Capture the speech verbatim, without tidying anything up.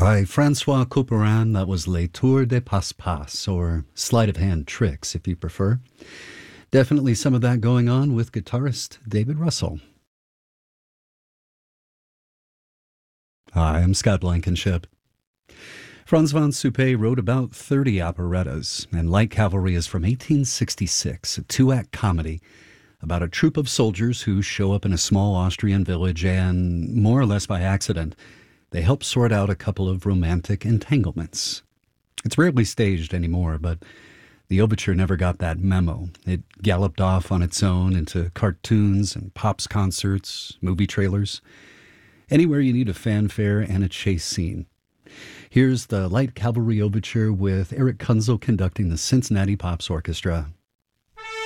By Francois Couperin, that was Les Tours de Passe-Passe, or Sleight of Hand Tricks, if you prefer. Definitely some of that going on with guitarist David Russell. Hi, I'm Scott Blankenship. Franz von Suppé wrote about thirty operettas, and Light Cavalry is from eighteen sixty-six, a two-act comedy about a troop of soldiers who show up in a small Austrian village and, more or less by accident, they help sort out a couple of romantic entanglements. It's rarely staged anymore, but the overture never got that memo. It galloped off on its own into cartoons and pops concerts, movie trailers. Anywhere you need a fanfare and a chase scene. Here's the Light Cavalry Overture with Eric Kunzel conducting the Cincinnati Pops Orchestra.